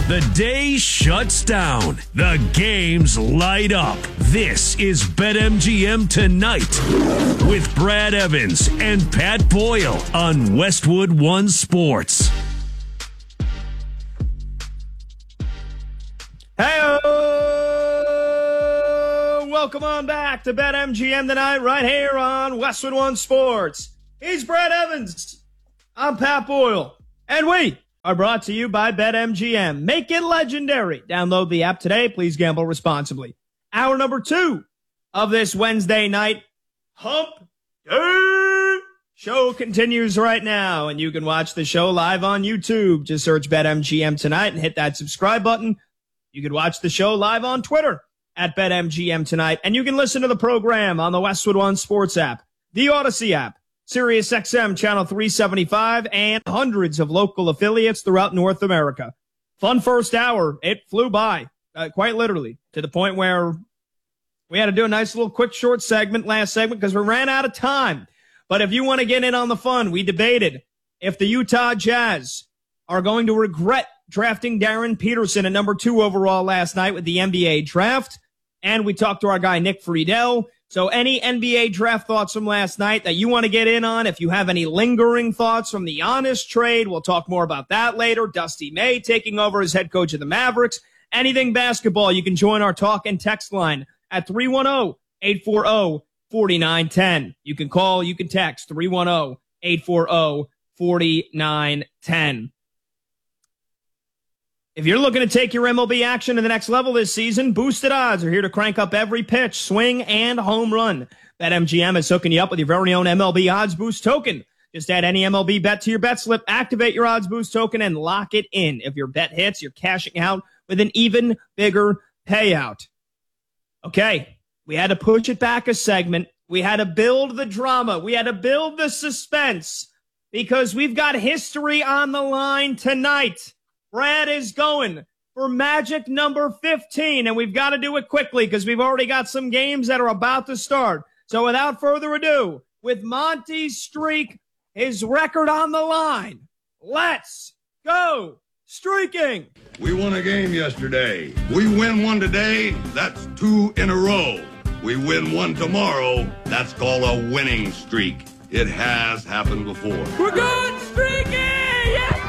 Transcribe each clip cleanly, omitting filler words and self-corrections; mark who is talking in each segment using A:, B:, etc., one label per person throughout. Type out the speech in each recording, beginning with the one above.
A: The day shuts down. The games light up. This is BetMGM Tonight with Brad Evans and Pat Boyle on Westwood One Sports.
B: Hey, welcome on back to BetMGM Tonight right here on Westwood One Sports. He's Brad Evans. I'm Pat Boyle. And we are brought to you by BetMGM. Make it legendary. Download the app today. Please gamble responsibly. Hour number 2 of this Wednesday night Hump Day show continues right now, and you can watch the show live on YouTube. Just search BetMGM Tonight and hit that subscribe button. You can watch the show live on Twitter at BetMGM Tonight, and you can listen to the program on the Westwood One Sports app, the Odyssey app, Sirius XM Channel 375, and hundreds of local affiliates throughout North America. Fun first hour. It flew by, quite literally, to the point where we had to do a nice little quick short segment, last segment, because we ran out of time. But if you want to get in on the fun, we debated if the Utah Jazz are going to regret drafting Darren Peterson at number 2 overall last night with the NBA draft. And we talked to our guy, Nick Friedel. So any NBA draft thoughts from last night that you want to get in on, if you have any lingering thoughts from the Giannis trade, we'll talk more about that later. Dusty May taking over as head coach of the Mavericks. Anything basketball, you can join our talk and text line at 310-840-4910. You can call, you can text 310-840-4910. If you're looking to take your MLB action to the next level this season, Boosted Odds are here to crank up every pitch, swing, and home run. BetMGM is hooking you up with your very own MLB Odds Boost token. Just add any MLB bet to your bet slip, activate your Odds Boost token, and lock it in. If your bet hits, you're cashing out with an even bigger payout. Okay, we had to push it back a segment. We had to build the drama. We had to build the suspense because we've got history on the line tonight. Brad is going for magic number 15, and we've got to do it quickly because we've already got some games that are about to start. So without further ado, with Monty's streak, his record on the line, let's go streaking.
C: We won a game yesterday. We win one today, that's 2 in a row. We win one tomorrow, that's called a winning streak. It has happened before.
B: We're good streaking! Yeah!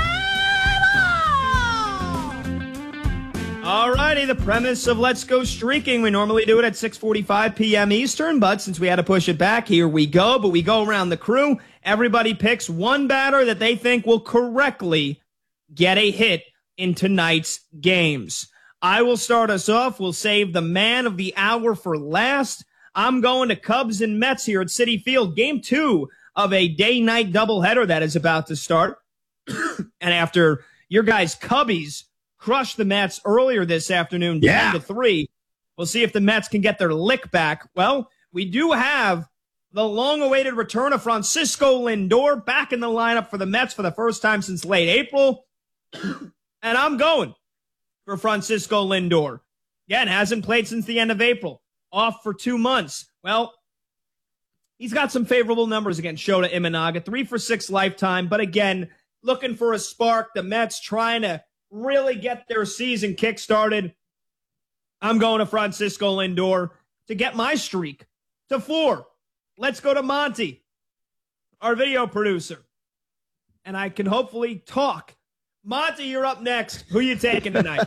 B: Alrighty, the premise of Let's Go Streaking. We normally do it at 6:45 p.m. Eastern, but since we had to push it back, here we go. But we go around the crew. Everybody picks one batter that they think will correctly get a hit in tonight's games. I will start us off. We'll save the man of the hour for last. I'm going to Cubs and Mets here at Citi Field. Game 2 of a day-night doubleheader that is about to start. And after your guys' Cubbies crushed the Mets earlier this afternoon, 10-3. We'll see if the Mets can get their lick back. Well, we do have the long-awaited return of Francisco Lindor back in the lineup for the Mets for the first time since late April. And I'm going for Francisco Lindor. Again, hasn't played since the end of April. Off for 2 months. Well, he's got some favorable numbers against Shota Imanaga. 3 for 6 lifetime. But again, looking for a spark. The Mets trying to really get their season kick-started. I'm going to Francisco Lindor to get my streak to 4. Let's go to Monty, our video producer. And I can hopefully talk. Monty, you're up next. Who you taking tonight?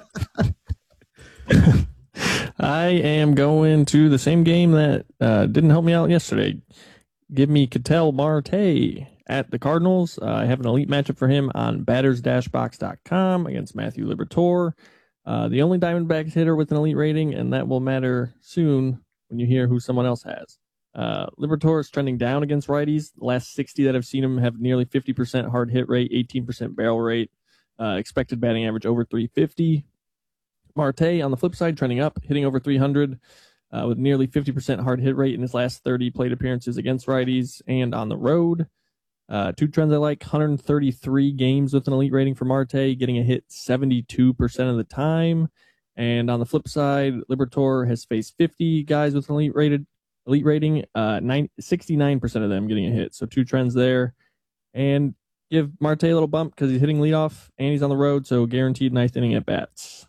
D: I am going to the same game that didn't help me out yesterday. Give me Ketel Marte at the Cardinals. I have an elite matchup for him on batters-box.com against Matthew Liberatore. The only Diamondbacks hitter with an elite rating, and that will matter soon when you hear who someone else has. Liberatore is trending down against righties. The last 60 that I've seen him have nearly 50% hard hit rate, 18% barrel rate, expected batting average over 350. Marte, on the flip side, trending up, hitting over 300 with nearly 50% hard hit rate in his last 30 plate appearances against righties and on the road. 2 trends I like: 133 games with an elite rating for Marte, getting a hit 72% of the time. And on the flip side, Liberatore has faced 50 guys with an elite rating, 69% of them getting a hit. So 2 trends there. And give Marte a little bump because he's hitting leadoff and he's on the road, so guaranteed ninth inning at bats.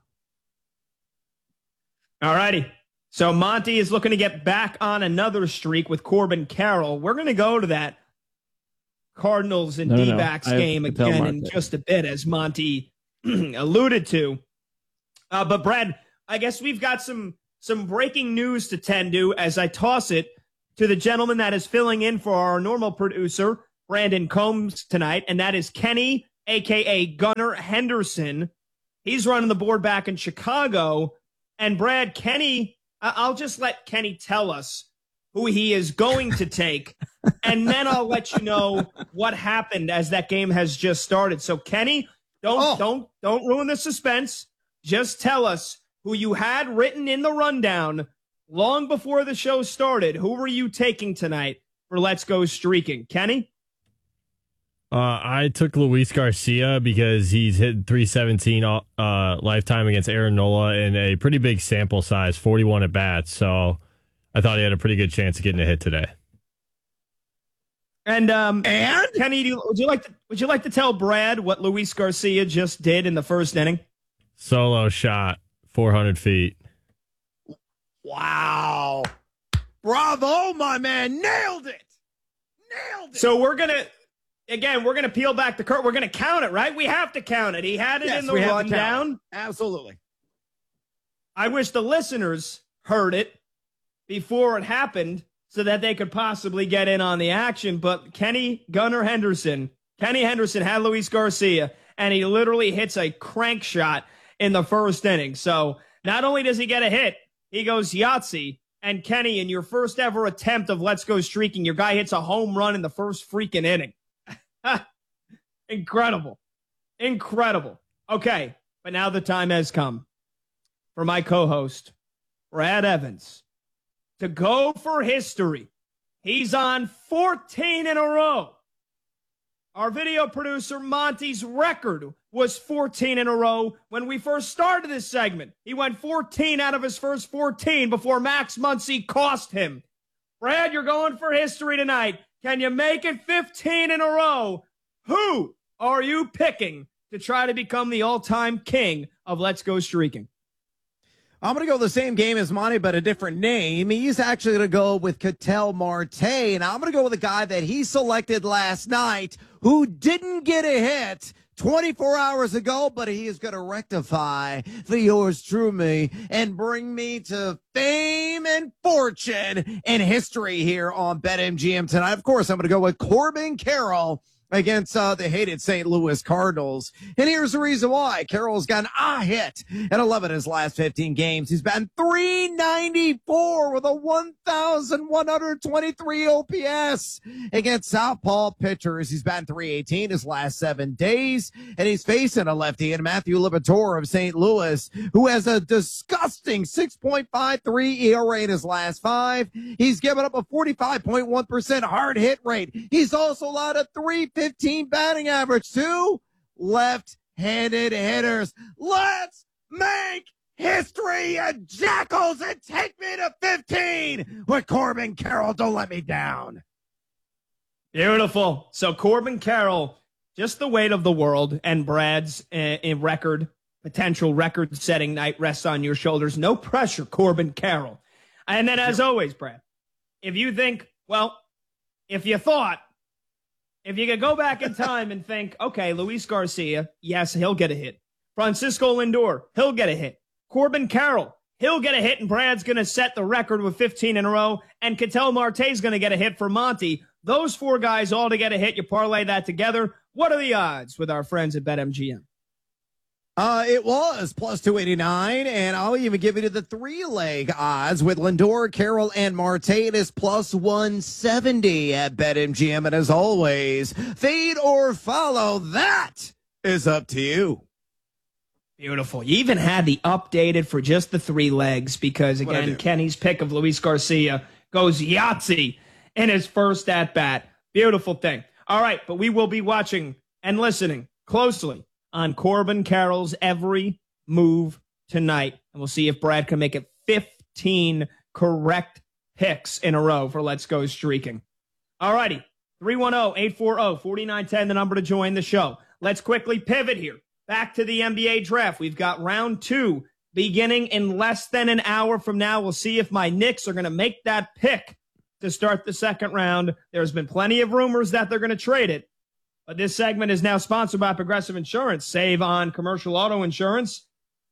B: All righty. So Monty is looking to get back on another streak with Corbin Carroll. We're going to go to that Cardinals and D-backs game again in just a bit, as Monty alluded to. But Brad, I guess we've got some breaking news to tend to as I toss it to the gentleman that is filling in for our normal producer, Brandon Combs, tonight, and that is Kenny, a.k.a. Gunnar Henderson. He's running the board back in Chicago. And Brad, Kenny, I'll just let Kenny tell us who he is going to take, and then I'll let you know what happened as that game has just started. So, Kenny, don't ruin the suspense. Just tell us who you had written in the rundown long before the show started. Who were you taking tonight for Let's Go Streaking? Kenny?
E: I took Luis Garcia because he's hit 317 lifetime against Aaron Nola in a pretty big sample size, 41 at bats. So I thought he had a pretty good chance of getting a hit today.
B: And Kenny, would you like to tell Brad what Luis Garcia just did in the first inning?
E: Solo shot, 400 feet.
F: Wow. Bravo, my man. Nailed it.
B: So we're going to peel back the curtain. We're going to count it, right? We have to count it. He had it in the rundown.
F: Absolutely.
B: I wish the listeners heard it before it happened so that they could possibly get in on the action. But Kenny Henderson had Luis Garcia, and he literally hits a crank shot in the first inning. So not only does he get a hit, he goes Yahtzee. And Kenny, in your first ever attempt of Let's Go Streaking, your guy hits a home run in the first freaking inning. Incredible. Okay, but now the time has come for my co-host, Brad Evans, to go for history. He's on 14 in a row. Our video producer, Monty's record was 14 in a row when we first started this segment. He went 14 out of his first 14 before Max Muncy cost him. Brad, you're going for history tonight. Can you make it 15 in a row? Who are you picking to try to become the all-time king of Let's Go Streaking?
F: I'm going to go the same game as Monty, but a different name. He's actually going to go with Ketel Marte, and I'm going to go with a guy that he selected last night who didn't get a hit 24 hours ago, but he is going to rectify for yours truly and bring me to fame and fortune and history here on BetMGM tonight. Of course, I'm going to go with Corbin Carroll against the hated St. Louis Cardinals. And here's the reason why. Carroll's gotten a hit in 11 of his last 15 games. He's batting .394 with a 1,123 OPS against southpaw pitchers. He's batting .318 his last 7 days. And he's facing a lefty in Matthew Liberatore of St. Louis, who has a disgusting 6.53 ERA in his last 5. He's given up a 45.1% hard hit rate. He's also allowed a .315 batting average to left-handed hitters. Let's make history, you jackals, and take me to 15 with Corbin Carroll. Don't let me down.
B: Beautiful. So Corbin Carroll, just the weight of the world and Brad's potential record-setting night rests on your shoulders. No pressure, Corbin Carroll. And then, as always, Brad, if you think, if you could go back in time and think, okay, Luis Garcia, yes, he'll get a hit. Francisco Lindor, he'll get a hit. Corbin Carroll, he'll get a hit, and Brad's going to set the record with 15 in a row, and Ketel Marte's going to get a hit for Monty. Those 4 guys all to get a hit. You parlay that together. What are the odds with our friends at BetMGM?
F: It was plus 289, and I'll even give you the 3-leg odds with Lindor, Carroll, and Marte. It is plus 170 at BetMGM, and as always, fade or follow. That is up to you.
B: Beautiful. You even had the updated for just the 3 legs because, again, Kenny's pick of Luis Garcia goes Yahtzee in his first at-bat. Beautiful thing. All right, but we will be watching and listening closely on Corbin Carroll's every move tonight. And we'll see if Brad can make it 15 correct picks in a row for Let's Go Streaking. All righty. 310-840-4910, the number to join the show. Let's quickly pivot here. Back to the NBA draft. We've got round 2 beginning in less than an hour from now. We'll see if my Knicks are going to make that pick to start the second round. There's been plenty of rumors that they're going to trade it. But this segment is now sponsored by Progressive Insurance. Save on commercial auto insurance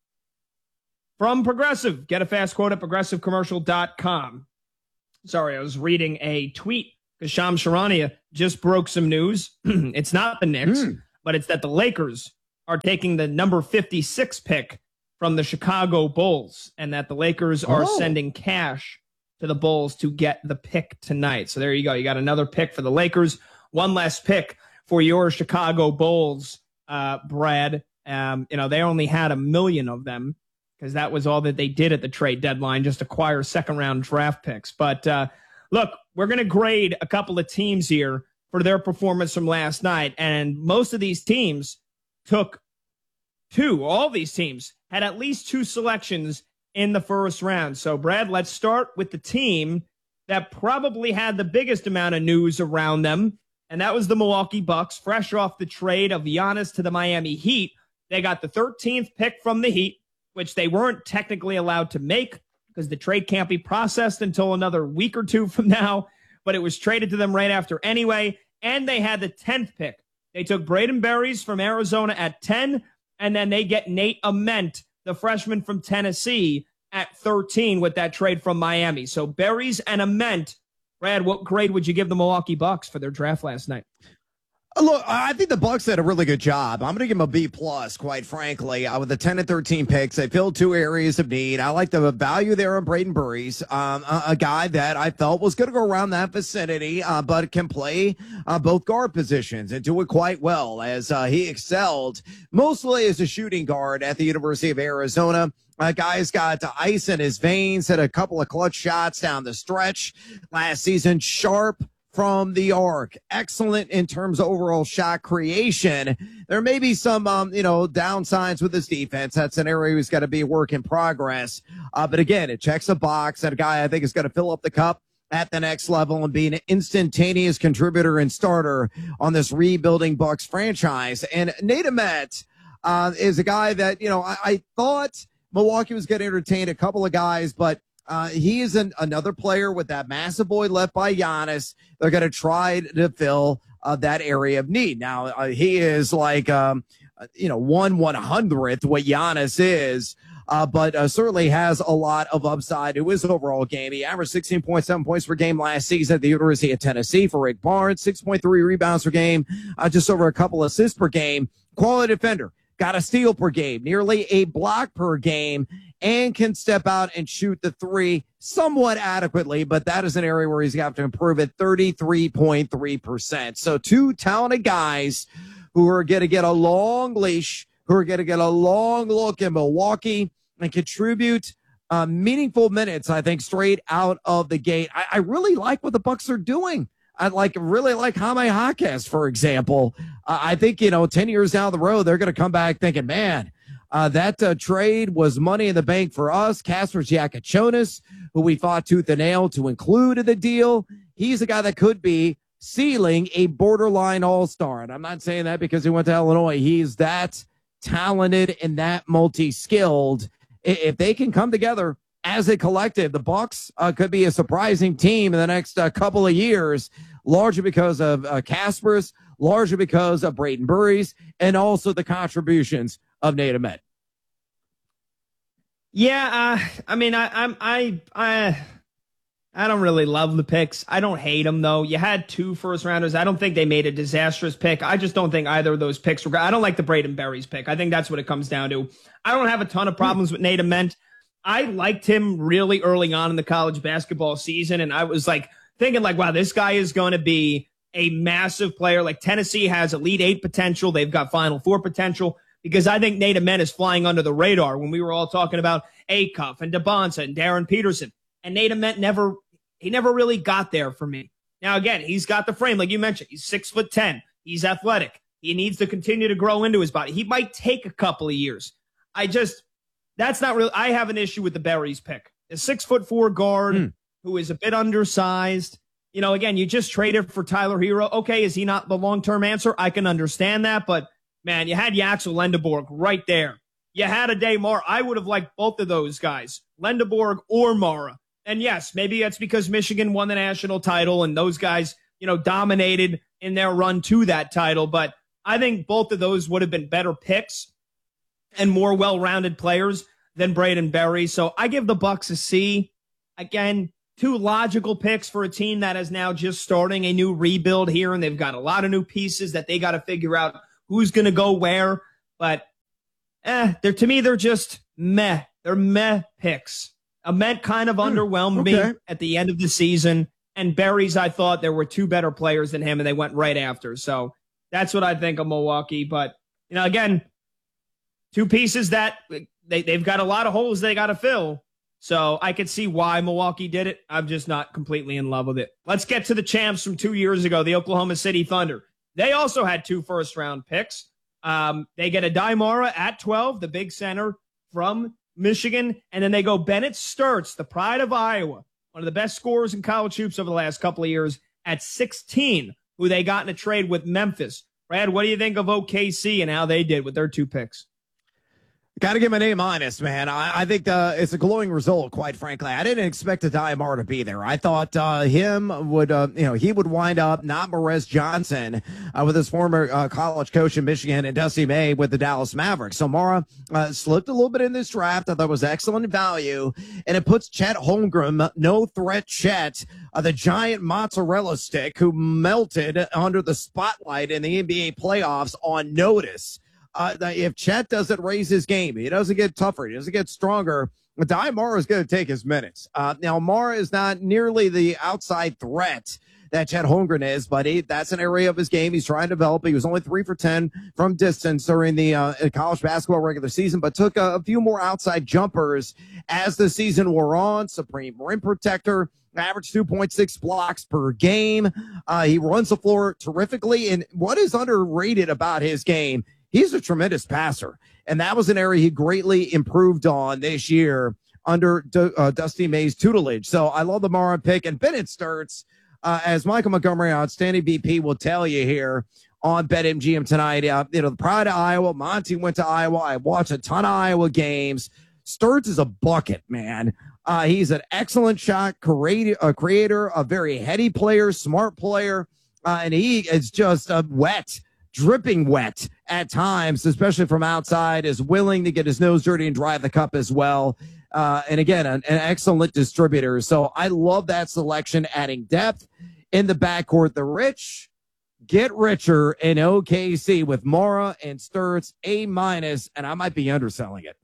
B: from Progressive. Get a fast quote at progressivecommercial.com. Sorry, I was reading a tweet because Shams Charania just broke some news. It's not the Knicks, but it's that the Lakers are taking the number 56 pick from the Chicago Bulls, and that the Lakers are sending cash to the Bulls to get the pick tonight. So there you go. You got another pick for the Lakers. One less pick for your Chicago Bulls, Brad. They only had 1 million of them because that was all that they did at the trade deadline, just acquire second-round draft picks. But look, we're going to grade a couple of teams here for their performance from last night, and most of these teams took all these teams had at least 2 selections in the first round. So, Brad, let's start with the team that probably had the biggest amount of news around them, and that was the Milwaukee Bucks. Fresh off the trade of Giannis to the Miami Heat, they got the 13th pick from the Heat, which they weren't technically allowed to make because the trade can't be processed until another week or 2 from now, but it was traded to them right after anyway, and they had the 10th pick. They took Braden Berries from Arizona at 10, and then they get Nate Ament, the freshman from Tennessee, at 13 with that trade from Miami. So Berries and Ament. Brad, what grade would you give the Milwaukee Bucks for their draft last night?
F: Look, I think the Bucks did a really good job. I'm going to give them a B+, quite frankly. With the 10 and 13 picks, they filled 2 areas of need. I like the value there on Braden Berries, a guy that I felt was going to go around that vicinity, but can play both guard positions and do it quite well, as he excelled mostly as a shooting guard at the University of Arizona. Guy's got ice in his veins, had a couple of clutch shots down the stretch last season. Sharp from the arc. Excellent in terms of overall shot creation. There may be some, downsides with his defense. That's an area he's got to be a work in progress. But again, it checks a box. And a guy I think is going to fill up the cup at the next level and be an instantaneous contributor and starter on this rebuilding Bucks franchise. And Nate Ament is a guy that, I thought Milwaukee was going to entertain a couple of guys, but he is another player with that massive void left by Giannis. They're going to try to fill that area of need. Now, he is like, 1/100th what Giannis is, but certainly has a lot of upside to his overall game. He averaged 16.7 points per game last season at the University of Tennessee for Rick Barnes, 6.3 rebounds per game, just over a couple assists per game. Quality defender. Got a steal per game, nearly a block per game, and can step out and shoot the 3 somewhat adequately, but that is an area where he's got to improve at 33.3%. So 2 talented guys who are going to get a long leash, who are going to get a long look in Milwaukee and contribute meaningful minutes, I think, straight out of the gate. I really like what the Bucks are doing. I really like Jaime Jaquez, for example. I think, 10 years down the road, they're going to come back thinking, man, that trade was money in the bank for us. Kasper Giacochonis, who we fought tooth and nail to include in the deal. He's a guy that could be ceiling a borderline all-star. And I'm not saying that because he went to Illinois. He's that talented and that multi-skilled. If they can come together as a collective, the Bucks could be a surprising team in the next couple of years, largely because of Kasper's, largely because of Braden Berries, and also the contributions of Nate Ament.
B: Yeah, I don't really love the picks. I don't hate them, though. You had 2 first-rounders. I don't think they made a disastrous pick. I just don't think either of those picks were – I don't like the Braden Berries pick. I think that's what it comes down to. I don't have a ton of problems with Nate Ament. I liked him really early on in the college basketball season, and I was thinking wow, this guy is going to be a massive player. Like Tennessee has Elite 8 potential. They've got Final 4 potential because I think Nate Ament is flying under the radar when we were all talking about Acuff and DeBonsa and Darren Peterson. And Nate Ament never really got there for me. Now, again, he's got the frame. Like you mentioned, he's 6'10". He's athletic. He needs to continue to grow into his body. He might take a couple of years. That's not really, I have an issue with the Berries pick. A 6'4" guard who is a bit undersized. again, you just traded for Tyler Hero. Okay, is he not the long-term answer? I can understand that, but man, you had Yaxel Lendeborg right there. You had Ade Mara. I would have liked both of those guys, Lendeborg or Mara. And yes, maybe that's because Michigan won the national title and those guys, dominated in their run to that title. But I think both of those would have been better picks and more well-rounded players than Braden Berry. So I give the Bucks a C. Again, two logical picks for a team that is now just starting a new rebuild here, and they've got a lot of new pieces that they got to figure out who's going to go where. But to me, they're just meh. They're meh picks. Ament kind of underwhelmed me at the end of the season. And Berry's, I thought there were two better players than him, and they went right after. So that's what I think of Milwaukee. But, again, two pieces that they've got a lot of holes they got to fill. So I could see why Milwaukee did it. I'm just not completely in love with it. Let's get to the champs from 2 years ago, the Oklahoma City Thunder. They also had 2 first-round picks. They get Ade Mara at 12, the big center from Michigan, and then they go Bennett Sturts, the pride of Iowa, one of the best scorers in college hoops over the last couple of years, at 16, who they got in a trade with Memphis. Brad, what do you think of OKC and how they did with their 2 picks?
F: Got to give him an A-, man. I think it's a glowing result, quite frankly. I didn't expect Ade Mara to be there. I thought him would, he would wind up, not Morez Johnson, with his former college coach in Michigan, and Dusty May with the Dallas Mavericks. So Mara slipped a little bit in this draft. I thought it was excellent value, and it puts Chet Holmgren, no threat Chet, the giant mozzarella stick who melted under the spotlight in the NBA playoffs, on notice. If Chet doesn't raise his game, he doesn't get tougher, he doesn't get stronger, Ade Mara is going to take his minutes. Now, Mara is not nearly the outside threat that Chet Holmgren is, but that's an area of his game he's trying to develop. He was only 3 for 10 from distance during the college basketball regular season, but took a few more outside jumpers as the season wore on. Supreme rim protector, average 2.6 blocks per game. He runs the floor terrifically, and what is underrated about his game, he's a tremendous passer, and that was an area he greatly improved on this year under Dusty May's tutelage. So I love the Mara pick. And Bennett Sturts, as Michael Montgomery, outstanding BP, will tell you here on BetMGM tonight, the pride of Iowa. Monty went to Iowa. I watched a ton of Iowa games. Sturts is a bucket, man. He's an excellent shot creator, a very heady player, smart player, and he is just wet. Dripping wet at times, especially from outside, is willing to get his nose dirty and drive the cup as well. And again, an excellent distributor. So I love that selection, adding depth in the backcourt. The rich get richer in OKC with Mara and Sturts, A-, and I might be underselling it.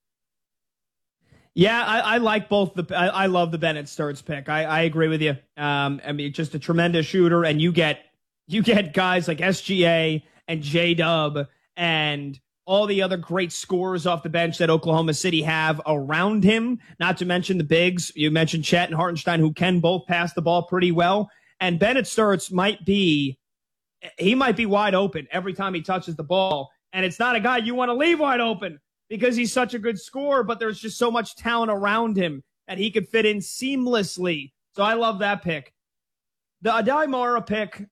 B: Yeah, I like both. I love the Bennett Sturts pick. I agree with you. I mean, just a tremendous shooter, and you get guys like SGA and J-Dub and all the other great scorers off the bench that Oklahoma City have around him, not to mention the bigs. You mentioned Chet and Hartenstein, who can both pass the ball pretty well. And Bennett Sturts might be wide open every time he touches the ball. And it's not a guy you want to leave wide open because he's such a good scorer, but there's just so much talent around him that he could fit in seamlessly. So I love that pick. The Ade Mara pick,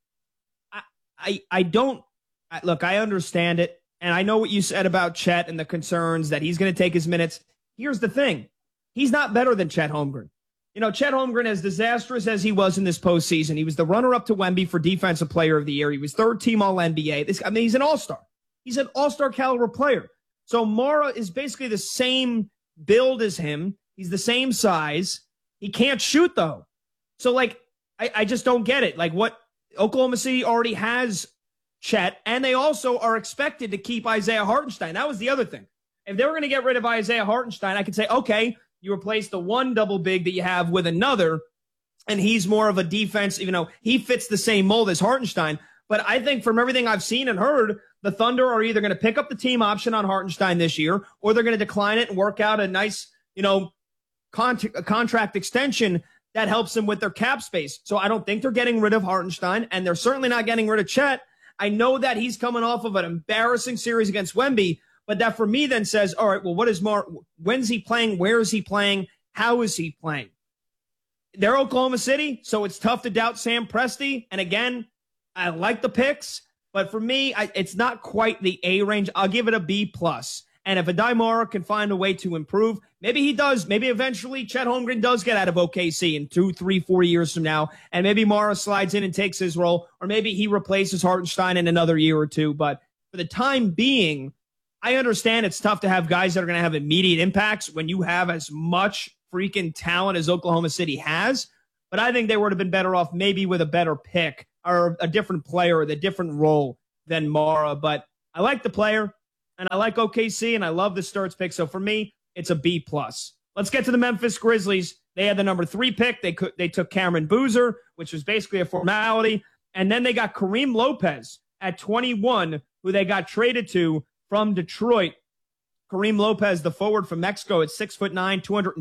B: look, I understand it. And I know what you said about Chet and the concerns that he's going to take his minutes. Here's the thing. He's not better than Chet Holmgren. Chet Holmgren, as disastrous as he was in this postseason, he was the runner-up to Wemby for Defensive Player of the Year. He was third-team All-NBA. He's an all-star. He's an all-star caliber player. So Mara is basically the same build as him. He's the same size. He can't shoot, though. So, I just don't get it. What Oklahoma City already has Chet, and they also are expected to keep Isaiah Hartenstein. That was the other thing. If they were going to get rid of Isaiah Hartenstein, I could say, okay, you replace the one double big that you have with another, and he's more of a defense. He fits the same mold as Hartenstein. But I think from everything I've seen and heard, the Thunder are either going to pick up the team option on Hartenstein this year, or they're going to decline it and work out a nice, contract extension that helps them with their cap space. So I don't think they're getting rid of Hartenstein, and they're certainly not getting rid of Chet. I know that he's coming off of an embarrassing series against Wemby, but that for me then says, all right, well, what is when's he playing? Where is he playing? How is he playing? they're Oklahoma City, so it's tough to doubt Sam Presti. And again, I like the picks, but for me, it's not quite the A range. I'll give it a B plus. And if Adai Mara can find a way to improve, maybe he does. Maybe eventually Chet Holmgren does get out of OKC in 2, 3, 4 years from now. And maybe Mara slides in and takes his role. Or maybe he replaces Hartenstein in another year or two. But for the time being, I understand it's tough to have guys that are going to have immediate impacts when you have as much freaking talent as Oklahoma City has. But I think they would have been better off maybe with a better pick or a different player with a different role than Mara. But I like the player. And I like OKC, and I love the Sturts pick. So for me, it's a B plus. Let's get to the Memphis Grizzlies. They had the number 3 pick. They took Cameron Boozer, which was basically a formality. And then they got Kareem Lopez at 21, who they got traded to from Detroit. Kareem Lopez, the forward from Mexico, at 6'9",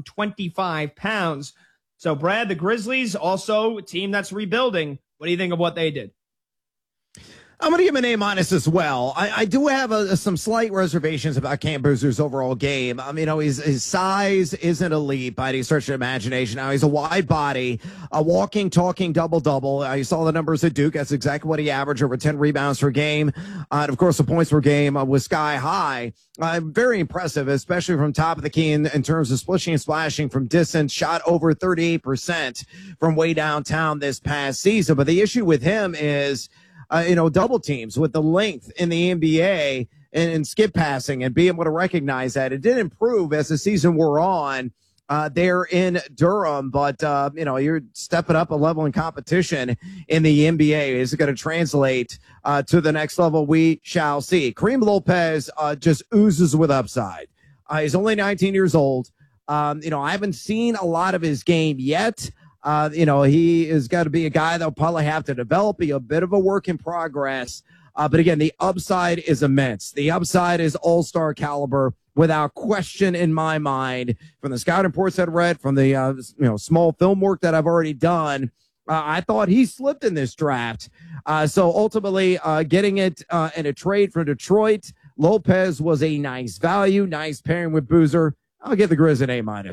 B: 225 pounds. So, Brad, the Grizzlies, also a team that's rebuilding. What do you think of what they did?
F: I'm going to give him an A- as well. I do have some slight reservations about Cam Boozer's overall game. His size isn't elite by any stretch of imagination. Now, he's a wide body, a walking, talking double-double. You saw the numbers at Duke. That's exactly what he averaged, over 10 rebounds per game. And, of course, the points per game was sky high. Very impressive, especially from top of the key in terms of splishing and splashing from distance. Shot over 38% from way downtown this past season. But the issue with him is double teams with the length in the NBA and skip passing and being able to recognize that. It did improve as the season wore on there in Durham, but, you're stepping up a level in competition in the NBA. Is it going to translate to the next level? We shall see. Kareem Lopez just oozes with upside. He's only 19 years old. I haven't seen a lot of his game yet. He is got to be a guy that'll probably have to develop, be a bit of a work in progress. But again, the upside is immense. The upside is all-star caliber without question in my mind. From the scouting reports I've read, from the small film work that I've already done, I thought he slipped in this draft. So ultimately, getting it in a trade for Detroit, Lopez was a nice value, nice pairing with Boozer. I'll give the Grizz an A-.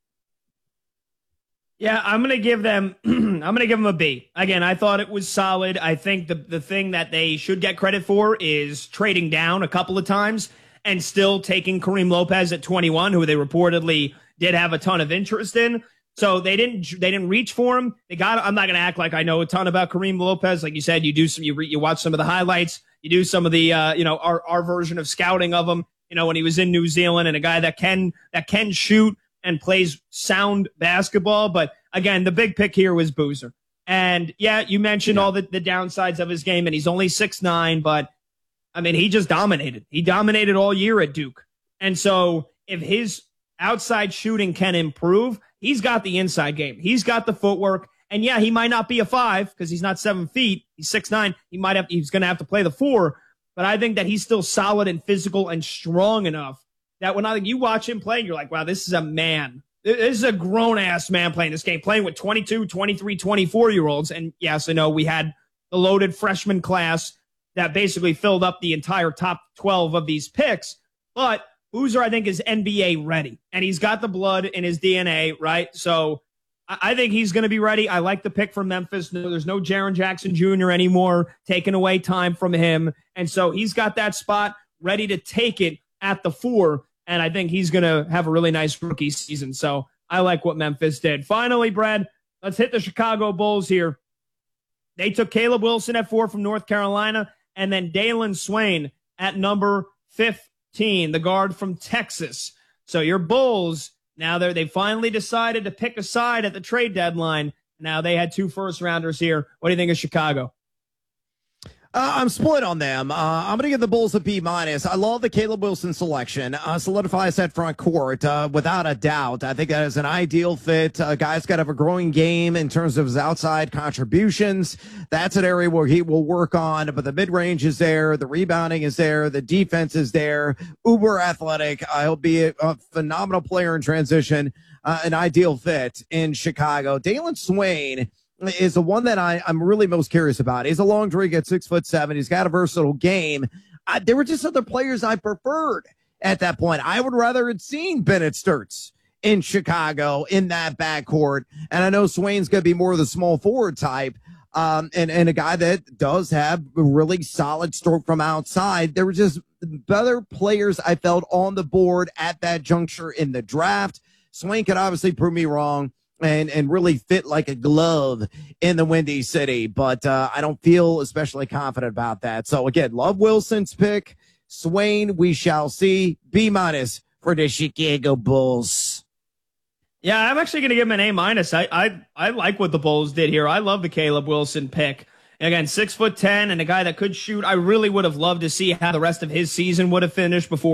B: Yeah, I'm going to give them a B. Again, I thought it was solid. I think the thing that they should get credit for is trading down a couple of times and still taking Kareem Lopez at 21, who they reportedly did have a ton of interest in. So they didn't reach for him. I'm not going to act like I know a ton about Kareem Lopez. Like you said, you watch some of the highlights, you do some of the our version of scouting of him, when he was in New Zealand, and a guy that can shoot and plays sound basketball. But again, the big pick here was Boozer. And yeah, you mentioned all the downsides of his game, and he's only 6'9", but he just dominated. He dominated all year at Duke. And so if his outside shooting can improve, he's got the inside game. He's got the footwork. And yeah, he might not be a 5 because he's not 7 feet. He's 6'9". He's going to have to play the 4, but I think that he's still solid and physical and strong enough that when you watch him play, you're like, wow, this is a man. This is a grown-ass man playing this game, playing with 22, 23, 24-year-olds. And yes, I know we had the loaded freshman class that basically filled up the entire top 12 of these picks. But Boozer, I think, is NBA ready. And he's got the blood in his DNA, right? So I think he's going to be ready. I like the pick from Memphis. There's no Jaren Jackson Jr. anymore, taking away time from him. And so he's got that spot ready to take it at the 4. And I think he's going to have a really nice rookie season. So I like what Memphis did. Finally, Brad, let's hit the Chicago Bulls here. They took Caleb Wilson at 4 from North Carolina, and then Dalen Swain at number 15, the guard from Texas. So your Bulls, now they finally decided to pick a side at the trade deadline. Now they had 2 first-rounders here. What do you think of Chicago?
F: I'm split on them. I'm going to give the Bulls a B-. I love the Caleb Wilson selection. Solidifies that front court without a doubt. I think that is an ideal fit. Guy's got to have a growing game in terms of his outside contributions. That's an area where he will work on, but the mid-range is there. The rebounding is there. The defense is there. Uber athletic. He'll be a phenomenal player in transition. An ideal fit in Chicago. Dalen Swain is the one that I'm really most curious about. He's a long drink at 6'7". He's got a versatile game. There were just other players I preferred at that point. I would rather have seen Bennett Sturts in Chicago in that backcourt. And I know Swain's going to be more of the small forward type. And a guy that does have a really solid stroke from outside. There were just better players I felt on the board at that juncture in the draft. Swain could obviously prove me wrong and really fit like a glove in the Windy City, but I don't feel especially confident about that. So again, love Wilson's pick. Swain, we shall see. B- for the Chicago Bulls.
B: Yeah, I'm actually going to give him an A-. I like what the Bulls did here. I love the Caleb Wilson pick. Again, 6'10" and a guy that could shoot. I really would have loved to see how the rest of his season would have finished before